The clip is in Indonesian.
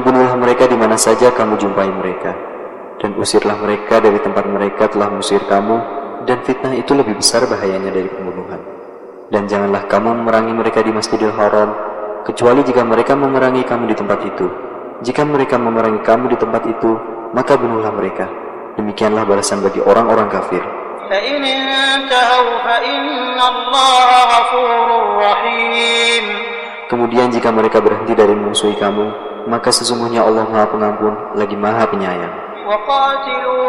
bunuhlah mereka di mana saja kamu jumpai mereka, dan usirlah mereka dari tempat mereka telah mengusir kamu, dan fitnah itu lebih besar bahayanya dari pembunuhan. Dan janganlah kamu memerangi mereka di Masjidil Haram, kecuali jika mereka memerangi kamu di tempat itu. Jika mereka memerangi kamu di tempat itu, maka bunuhlah mereka. Demikianlah balasan bagi orang-orang kafir. فَإِنِ انْتَهَوْا فَإِنَّ اللَّهَ غَفُورٌ رَحِيمٌ. Kemudian jika mereka berhenti dari memusuhi kamu, maka sesungguhnya Allah Maha Pengampun lagi Maha Penyayang.